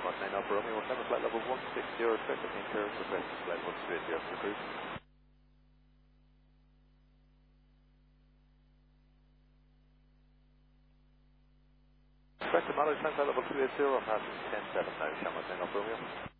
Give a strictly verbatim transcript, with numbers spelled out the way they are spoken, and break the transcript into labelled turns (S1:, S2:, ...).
S1: Shamrock nine Alpha Romeo, seven flight level one six zero, traffic anchor, request flight one three zero for the cruise. Request mileage, flight level two eight zero, I'm passing ten seven now, Shamrock nine Alpha Romeo.